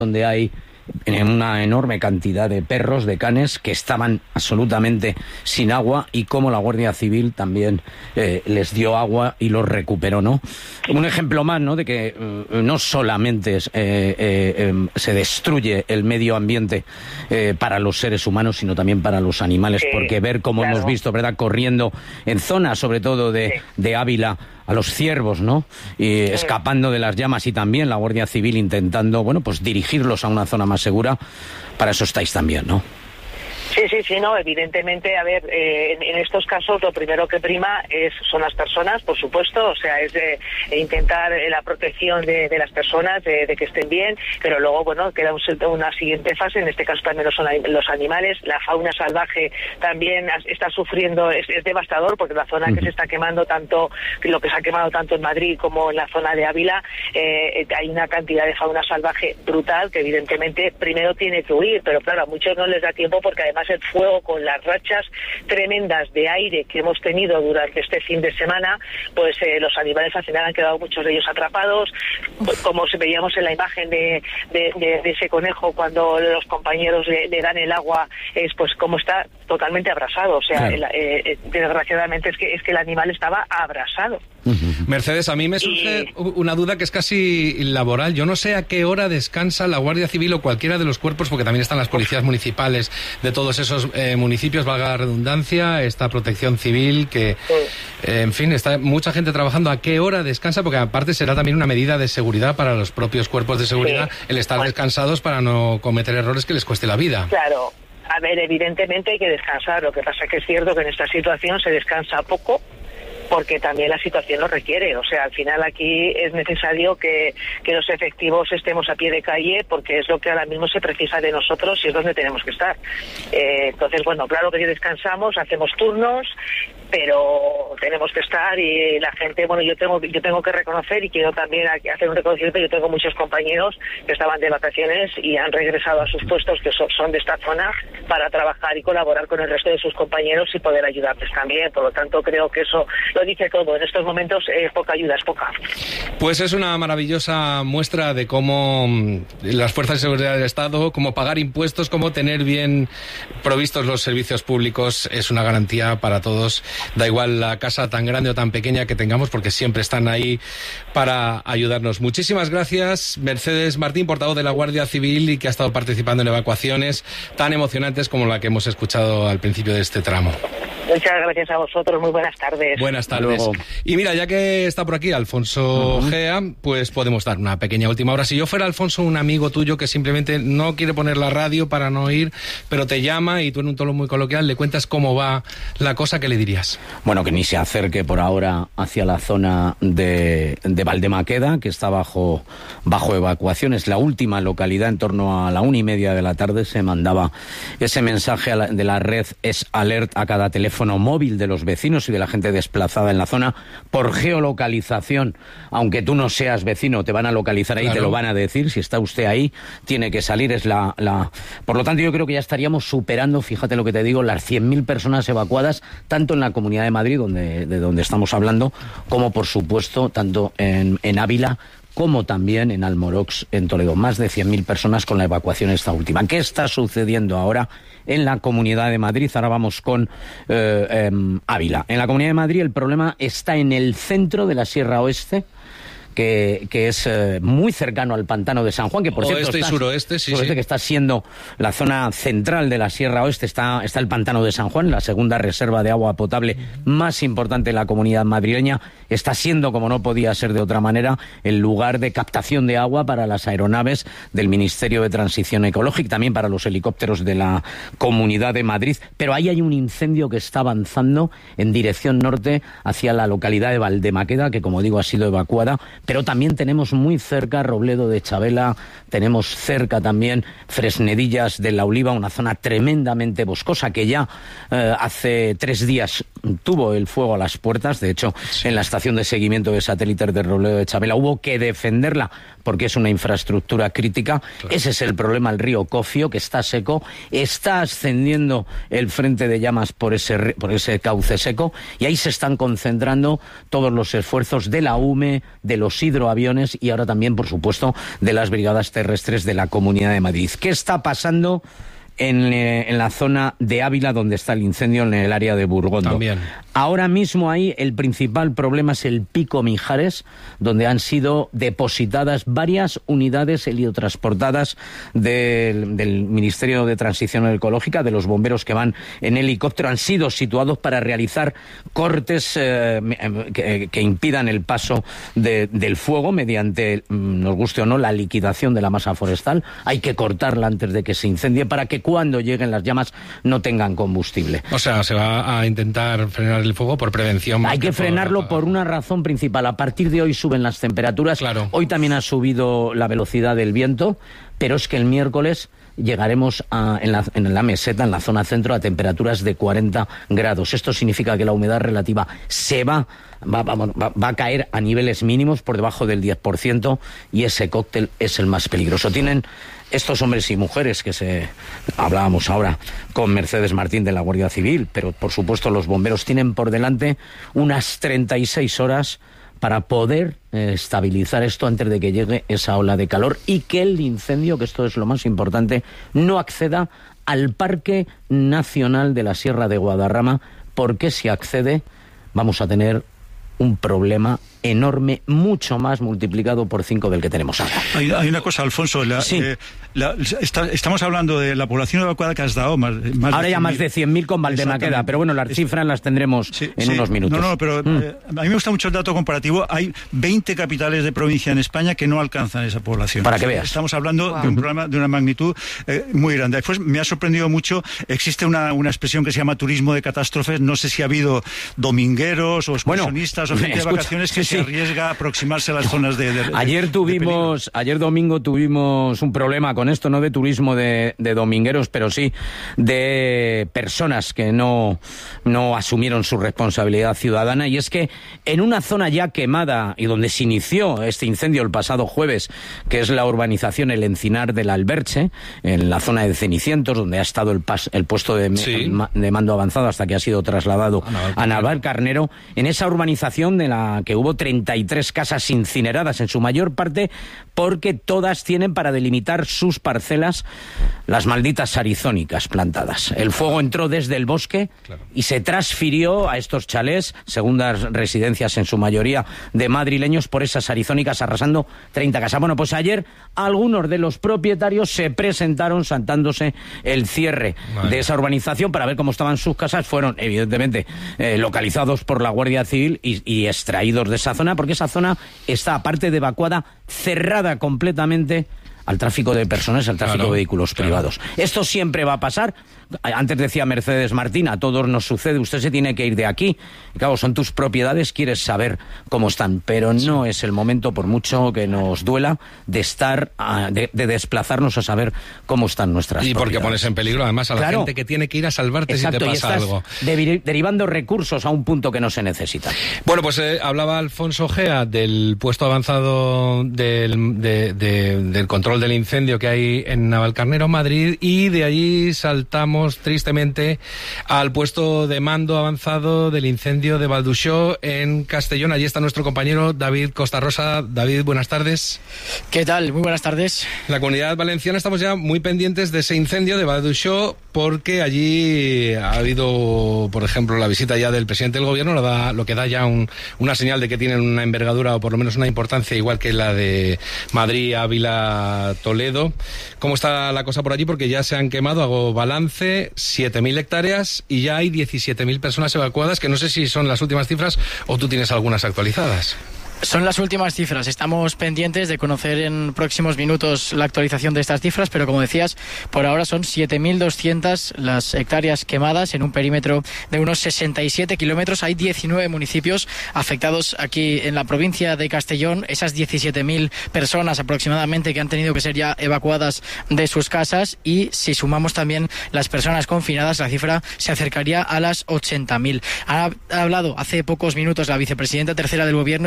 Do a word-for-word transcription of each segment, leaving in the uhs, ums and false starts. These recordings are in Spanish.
donde hay una enorme cantidad de perros, de canes, que estaban absolutamente sin agua, y cómo la Guardia Civil también eh, les dio agua y los recuperó, ¿no? Un ejemplo más, ¿no?, de que eh, no solamente es, eh, eh, eh, se destruye el medio ambiente eh, para los seres humanos, sino también para los animales, sí, porque ver cómo claro. hemos visto, ¿verdad?, corriendo en zonas, sobre todo de, sí. de Ávila, a los ciervos, ¿no?, y sí. escapando de las llamas, y también la Guardia Civil intentando, bueno, pues dirigirlos a una zona más segura. Para eso estáis también, ¿no? Sí, sí, sí, no, evidentemente, a ver, eh, en, en estos casos lo primero que prima es son las personas, por supuesto, o sea, es de, de intentar la protección de, de las personas, de, de que estén bien, pero luego, bueno, queda un, una siguiente fase, en este caso también son los animales, la fauna salvaje también está sufriendo, es, es devastador, porque la zona que se está quemando tanto, lo que se ha quemado tanto en Madrid como en la zona de Ávila, eh, hay una cantidad de fauna salvaje brutal que evidentemente primero tiene que huir, pero claro, a muchos no les da tiempo porque además el fuego con las rachas tremendas de aire que hemos tenido durante este fin de semana, pues eh, los animales al final han quedado muchos de ellos atrapados, pues, como veíamos en la imagen de, de, de, de ese conejo cuando los compañeros le, le dan el agua, es pues como está totalmente abrasado, o sea, claro. el, eh, desgraciadamente es que, es que el animal estaba abrasado. Mercedes, a mí me surge y... una duda que es casi laboral. Yo no sé a qué hora descansa la Guardia Civil o cualquiera de los cuerpos, porque también están las policías municipales de todos esos eh, municipios, valga la redundancia, esta protección civil, que, sí. eh, en fin, está mucha gente trabajando. ¿A qué hora descansa? Porque aparte será también una medida de seguridad para los propios cuerpos de seguridad, sí. el estar bueno. descansados para no cometer errores que les cueste la vida. Claro. A ver, evidentemente hay que descansar. Lo que pasa es que es cierto que en esta situación se descansa poco, porque también la situación lo requiere. O sea, al final aquí es necesario que, que los efectivos estemos a pie de calle, porque es lo que ahora mismo se precisa de nosotros y es donde tenemos que estar. Eh, entonces, bueno, claro que descansamos, hacemos turnos, pero tenemos que estar, y la gente, bueno, yo tengo yo tengo que reconocer, y quiero también hacer un reconocimiento, yo tengo muchos compañeros que estaban de vacaciones y han regresado a sus puestos, que son, son de esta zona, para trabajar y colaborar con el resto de sus compañeros y poder ayudarles también. Por lo tanto, creo que eso lo dice todo. En estos momentos eh, poca ayuda es poca. Pues es una maravillosa muestra de cómo las fuerzas de seguridad del Estado, cómo pagar impuestos, cómo tener bien provistos los servicios públicos, es una garantía para todos. Da igual la casa tan grande o tan pequeña que tengamos, porque siempre están ahí para ayudarnos. Muchísimas gracias, Mercedes Martín, portavoz de la Guardia Civil y que ha estado participando en evacuaciones tan emocionantes como la que hemos escuchado al principio de este tramo. Muchas gracias a vosotros, muy buenas tardes. Buenas tardes. Luego. Y mira, ya que está por aquí Alfonso uh-huh. Gea, pues podemos dar una pequeña última hora. Si yo fuera, Alfonso, un amigo tuyo que simplemente no quiere poner la radio para no oír, pero te llama y tú en un tono muy coloquial le cuentas cómo va la cosa, ¿qué le dirías? Bueno, que ni se acerque por ahora hacia la zona de, de Valdemaqueda, que está bajo, bajo evacuación. Es la última localidad. En torno a la una y media de la tarde se mandaba ese mensaje a la, de la red Es Alert a cada teléfono móvil de los vecinos y de la gente desplazada en la zona por geolocalización. Aunque tú no seas vecino, te van a localizar ahí, claro. te lo van a decir. Si está usted ahí, tiene que salir. Es la, la... Por lo tanto, yo creo que ya estaríamos superando, fíjate lo que te digo, las cien mil personas evacuadas, tanto en la Comunidad de Madrid, donde, de donde estamos hablando, como, por supuesto, tanto en, en Ávila, como también en Almorox, en Toledo. Más de cien mil personas con la evacuación esta última. ¿Qué está sucediendo ahora en la Comunidad de Madrid? Ahora vamos con eh, eh, Ávila. En la Comunidad de Madrid el problema está en el centro de la Sierra Oeste, que, que es eh, muy cercano al pantano de San Juan, que por Oeste cierto y está, suroeste, sí, suroeste sí. que está siendo la zona central de la Sierra Oeste. Está, está el pantano de San Juan, la segunda reserva de agua potable más importante en la comunidad madrileña. Está siendo, como no podía ser de otra manera, el lugar de captación de agua para las aeronaves del Ministerio de Transición Ecológica, también para los helicópteros de la Comunidad de Madrid. Pero ahí hay un incendio que está avanzando en dirección norte hacia la localidad de Valdemaqueda, que, como digo, ha sido evacuada. Pero también tenemos muy cerca Robledo de Chabela, tenemos cerca también Fresnedillas de la Oliva, una zona tremendamente boscosa que ya eh, hace tres días tuvo el fuego a las puertas. De hecho, sí. en la estación de seguimiento de satélites de Robledo de Chabela hubo que defenderla porque es una infraestructura crítica. Claro. Ese es el problema, el río Cofio, que está seco, está ascendiendo el frente de llamas por ese, por ese cauce seco, y ahí se están concentrando todos los esfuerzos de la U M E, de los los hidroaviones y ahora también, por supuesto, de las brigadas terrestres de la Comunidad de Madrid. ¿Qué está pasando en, eh, en la zona de Ávila, donde está el incendio, en el área de Burgondo? También. Ahora mismo ahí el principal problema es el Pico Mijares, donde han sido depositadas varias unidades heliotransportadas del, del Ministerio de Transición Ecológica, de los bomberos que van en helicóptero. Han sido situados para realizar cortes eh, que, que impidan el paso de, del fuego mediante, nos guste o no, la liquidación de la masa forestal. Hay que cortarla antes de que se incendie para que cuando lleguen las llamas no tengan combustible. O sea, se va a intentar frenar el fuego por prevención. Hay que, que frenarlo por... por una razón principal. A partir de hoy suben las temperaturas. Claro. Hoy también ha subido la velocidad del viento, pero es que el miércoles llegaremos a, en, la, en la meseta, en la zona centro, a temperaturas de cuarenta grados. Esto significa que la humedad relativa se va, va, va, va, va a caer a niveles mínimos por debajo del diez por ciento y ese cóctel es el más peligroso. Tienen estos hombres y mujeres que se hablábamos ahora con Mercedes Martín de la Guardia Civil, pero por supuesto los bomberos tienen por delante unas treinta y seis horas para poder eh, estabilizar esto antes de que llegue esa ola de calor y que el incendio, que esto es lo más importante, no acceda al Parque Nacional de la Sierra de Guadarrama, porque si accede vamos a tener un problema enorme, mucho más multiplicado por cinco del que tenemos ahora. Hay, hay una cosa, Alfonso, la, sí. eh, la, está, estamos hablando de la población evacuada que has dado, más, más ahora ya más de cien mil con Valdemaqueda, pero bueno, las cifras las tendremos sí, en sí, unos minutos. No, no, pero mm. eh, a mí me gusta mucho el dato comparativo. Hay veinte capitales de provincia en España que no alcanzan esa población. Para que veas. Estamos hablando wow. de un problema de una magnitud eh, muy grande. Después me ha sorprendido mucho, existe una, una expresión que se llama turismo de catástrofes. No sé si ha habido domingueros o excursionistas bueno, o gente escucha, de vacaciones que sí, se arriesga a aproximarse a las zonas de, de, de ayer tuvimos de ayer domingo tuvimos un problema con esto, no de turismo de, de domingueros, pero sí de personas que no no asumieron su responsabilidad ciudadana, y es que en una zona ya quemada y donde se inició este incendio el pasado jueves, que es la urbanización El Encinar del Alberche, en la zona de Cenicientos, donde ha estado el, pas, el puesto de, sí. de mando avanzado hasta que ha sido trasladado a Navalcarnero, en esa urbanización de la que hubo treinta y tres casas incineradas, en su mayor parte porque todas tienen para delimitar sus parcelas las malditas arizónicas plantadas. El fuego entró desde el bosque claro. y se transfirió a estos chalés, segundas residencias en su mayoría de madrileños, por esas arizónicas, arrasando treinta casas. Bueno, pues ayer algunos de los propietarios se presentaron saltándose el cierre vale. de esa urbanización para ver cómo estaban sus casas. Fueron evidentemente eh, localizados por la Guardia Civil y, y extraídos de esa zona, porque esa zona está, aparte de evacuada, cerrada completamente al tráfico de personas, al tráfico claro, de vehículos claro. privados. Esto siempre va a pasar. Antes decía Mercedes Martín, a todos nos sucede, usted se tiene que ir de aquí. Y claro, son tus propiedades, quieres saber cómo están, pero sí. no es el momento, por mucho que nos duela, de estar, de, de desplazarnos a saber cómo están nuestras y propiedades. Y porque pones en peligro además a la claro. gente que tiene que ir a salvarte. Exacto, si te pasa y estás algo. De, derivando recursos a un punto que no se necesita. Bueno, pues eh, hablaba Alfonso Gea del puesto avanzado del, de, de, del control del incendio que hay en Navalcarnero, Madrid, y de allí saltamos tristemente al puesto de mando avanzado del incendio de Valduxó en Castellón. Allí está nuestro compañero David Costa-Rosa. David, buenas tardes. ¿Qué tal? Muy buenas tardes. En la Comunidad Valenciana estamos ya muy pendientes de ese incendio de Valduxó, porque allí ha habido, por ejemplo, la visita ya del presidente del gobierno, lo, da, lo que da ya un, una señal de que tienen una envergadura o por lo menos una importancia igual que la de Madrid, Ávila, Toledo. ¿Cómo está la cosa por allí? Porque ya se han quemado, hago balance, siete mil hectáreas y ya hay diecisiete mil personas evacuadas, que no sé si son las últimas cifras o tú tienes algunas actualizadas. Son las últimas cifras. Estamos pendientes de conocer en próximos minutos la actualización de estas cifras, pero como decías, por ahora son siete mil doscientas las hectáreas quemadas en un perímetro de unos sesenta y siete kilómetros. Hay diecinueve municipios afectados aquí en la provincia de Castellón. Esas diecisiete mil personas aproximadamente que han tenido que ser ya evacuadas de sus casas, y si sumamos también las personas confinadas, la cifra se acercaría a las ochenta mil. Ha hablado hace pocos minutos la vicepresidenta tercera del Gobierno y ministra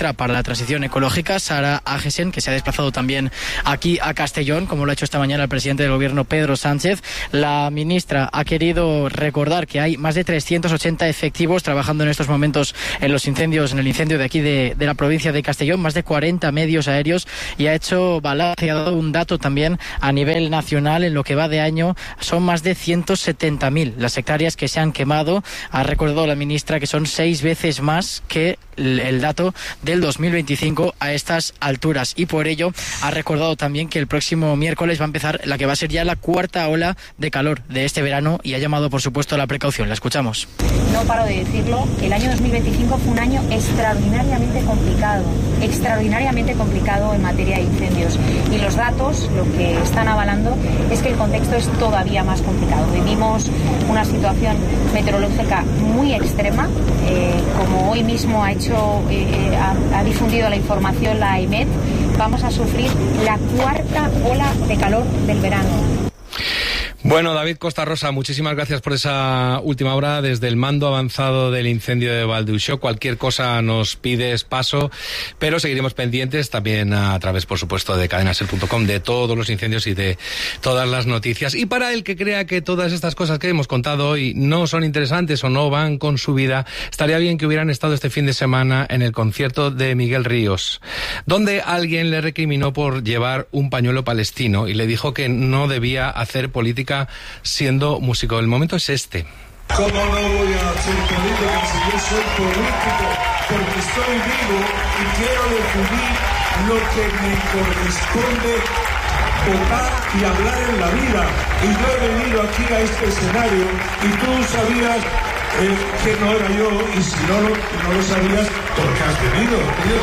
ministra para la Transición Ecológica, Sara Agesen, que se ha desplazado también aquí a Castellón, como lo ha hecho esta mañana el presidente del Gobierno, Pedro Sánchez. La ministra ha querido recordar que hay más de trescientos ochenta efectivos trabajando en estos momentos en los incendios, en el incendio de aquí de, de la provincia de Castellón, más de cuarenta medios aéreos, y ha hecho balance, ha dado un dato también a nivel nacional. En lo que va de año son más de ciento setenta mil las hectáreas que se han quemado. Ha recordado la ministra que son seis veces más que el, el dato del dos mil veinticinco a estas alturas, y por ello ha recordado también que el próximo miércoles va a empezar la que va a ser ya la cuarta ola de calor de este verano, y ha llamado por supuesto a la precaución. La escuchamos. No paro de decirlo, el año dos mil veinticinco fue un año extraordinariamente complicado, extraordinariamente complicado en materia de incendios, y los datos lo que están avalando es que el contexto es todavía más complicado. Vivimos una situación meteorológica muy extrema, eh, como hoy mismo ha hecho, eh, ha, ha difundido la información la I M E D. Vamos a sufrir la cuarta ola de calor del verano. Bueno, David Costa Rosa, muchísimas gracias por esa última hora desde el mando avanzado del incendio de Valdeúxoz. Cualquier cosa nos pides paso, pero seguiremos pendientes también a través, por supuesto, de cadena ser punto com, de todos los incendios y de todas las noticias. Y para el que crea que todas estas cosas que hemos contado hoy no son interesantes o no van con su vida, estaría bien que hubieran estado este fin de semana en el concierto de Miguel Ríos, donde alguien le recriminó por llevar un pañuelo palestino y le dijo que no debía hacer política siendo músico. El momento es este. ¿Cómo no voy a hacer política si yo soy político? Porque estoy vivo y quiero decidir lo que me corresponde votar y hablar en la vida. Y yo he venido aquí a este escenario y tú sabías eh, que no era yo, y si no, no, no lo sabías, ¿por qué has venido, tío?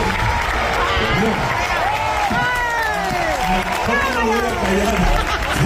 ¿Cómo no voy a callar?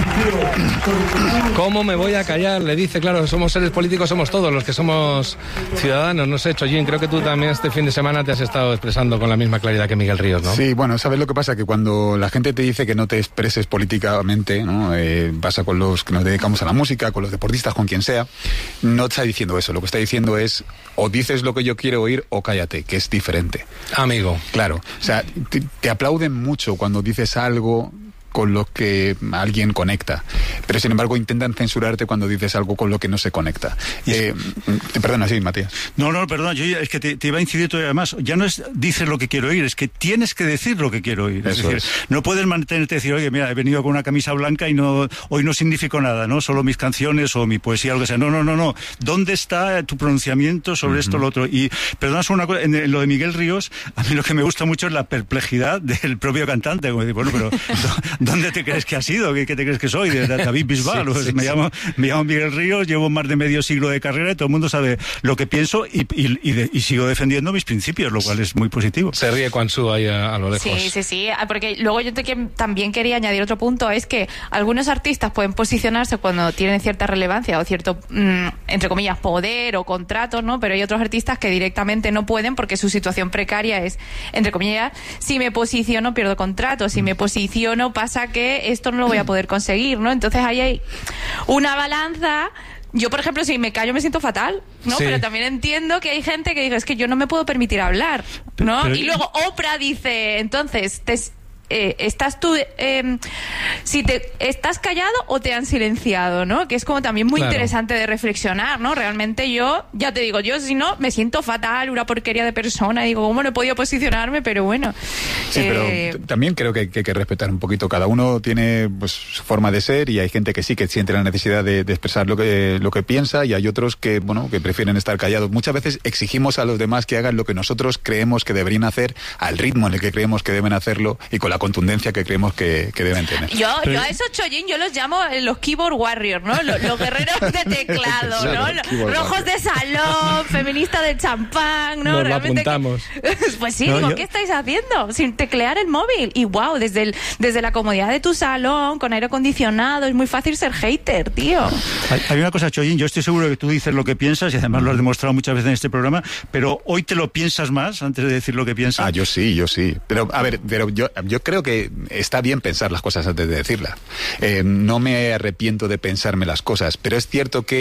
¿Cómo me voy a callar? Le dice, claro, somos seres políticos, somos todos los que somos ciudadanos. No sé, Chollín, creo que tú también este fin de semana te has estado expresando con la misma claridad que Miguel Ríos, ¿no? Sí, bueno, ¿sabes lo que pasa? Que cuando la gente te dice que no te expreses políticamente, ¿no? Eh, pasa con los que nos dedicamos a la música, con los deportistas, con quien sea, no está diciendo eso. Lo que está diciendo es, o dices lo que yo quiero oír o cállate, que es diferente. Amigo. Claro, o sea, te, te aplauden mucho cuando dices algo con lo que alguien conecta, pero sin embargo intentan censurarte cuando dices algo con lo que no se conecta. Eh, te perdona, sí, Matías. No, no, perdona, yo es que te, te iba a incidir todavía más. Ya no es dices lo que quiero oír, es que tienes que decir lo que quiero oír. Es Eso decir, es. no puedes mantenerte y decir, oye, mira, he venido con una camisa blanca y no hoy no significo nada, ¿no? Solo mis canciones o mi poesía o lo que sea. No, no, no, no. ¿Dónde está tu pronunciamiento sobre uh-huh. esto o lo otro? Y perdona, una cosa, en, en lo de Miguel Ríos, a mí lo que me gusta mucho es la perplejidad del propio cantante. Como decir, bueno, pero ¿dónde te crees que has sido? ¿Qué, qué te crees que soy? De David Bisbal. Sí, sí, me, sí. llamo, me llamo Miguel Ríos, llevo más de medio siglo de carrera y todo el mundo sabe lo que pienso y, y, y, de, y sigo defendiendo mis principios, lo cual es muy positivo. Se ríe Quansu ahí a, a lo lejos. Sí, sí, sí, porque luego yo te, que, también quería añadir otro punto, es que algunos artistas pueden posicionarse cuando tienen cierta relevancia o cierto, mmm, entre comillas, poder o contratos, ¿no? Pero hay otros artistas que directamente no pueden porque su situación precaria es, entre comillas, si me posiciono pierdo contrato, si me posiciono pasa que esto no lo voy a poder conseguir, ¿no? Entonces ahí hay una balanza. Yo, por ejemplo, si me callo me siento fatal, ¿no? Sí. Pero también entiendo que hay gente que dice, es que yo no me puedo permitir hablar, ¿no? Pero, pero... Y luego Oprah dice, entonces, te... Eh, estás tú eh, si te estás callado o te han silenciado, ¿no? Que es como también muy claro. interesante de reflexionar, ¿no? Realmente yo, ya te digo, yo si no me siento fatal, una porquería de persona, y digo, ¿cómo no he podido posicionarme? Pero bueno. Sí, eh... pero también creo que, que hay que respetar un poquito. Cada uno tiene pues su forma de ser y hay gente que sí que siente la necesidad de, de expresar lo que lo que piensa y hay otros que, bueno, que prefieren estar callados. Muchas veces exigimos a los demás que hagan lo que nosotros creemos que deberían hacer, al ritmo en el que creemos que deben hacerlo y con la contundencia que creemos que, que deben tener. Yo, Pero... yo a esos chollín yo los llamo los keyboard warriors, ¿no? Los, los guerreros de teclado, ¿no? Los rojos de salón, feministas de champán, ¿no? Nos Realmente lo apuntamos. Que... Pues sí, no, digo, yo... ¿qué estáis haciendo? Sin teclear el móvil. Y wow, desde, el, desde la comodidad de tu salón, con aire acondicionado, es muy fácil ser hater, tío. Hay, hay una cosa, Chollín, yo estoy seguro que tú dices lo que piensas y además lo has demostrado muchas veces en este programa, pero hoy te lo piensas más antes de decir lo que piensas. Ah, yo sí, yo sí. Pero, a ver, pero yo, yo creo que está bien pensar las cosas antes de decirlas. Eh, no me arrepiento de pensarme las cosas, pero es cierto que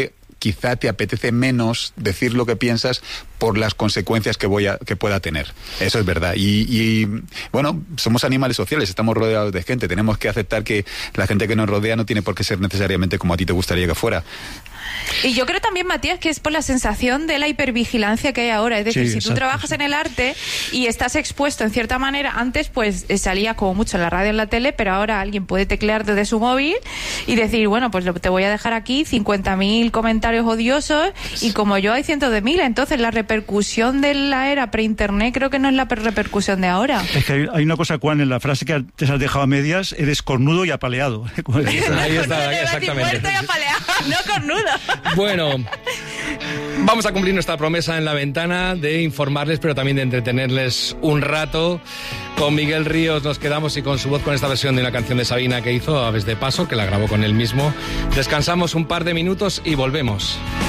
quizá te apetece menos decir lo que piensas por las consecuencias que voy a que pueda tener. Eso es verdad. Y, y bueno, somos animales sociales, estamos rodeados de gente, tenemos que aceptar que la gente que nos rodea no tiene por qué ser necesariamente como a ti te gustaría que fuera. Y yo creo también, Matías, que es por la sensación de la hipervigilancia que hay ahora. Es decir, sí, si exacto, tú trabajas sí. en el arte y estás expuesto en cierta manera, antes pues salía como mucho en la radio, en la tele, pero ahora alguien puede teclear desde su móvil y decir, bueno, pues te voy a dejar aquí cincuenta mil comentarios odiosos y como yo hay cientos de mil. Entonces la repercusión de la era pre-internet creo que no es la repercusión de ahora. Es que hay, hay una cosa, Juan, en la frase que antes has dejado a medias, eres cornudo y apaleado. Ahí está, exactamente. Muerto y apaleado, no cornudo. Bueno, vamos a cumplir nuestra promesa en La Ventana de informarles, pero también de entretenerles un rato. Con Miguel Ríos nos quedamos y con su voz con esta versión de una canción de Sabina que hizo, Aves de Paso, que la grabó con él mismo. Descansamos un par de minutos y volvemos.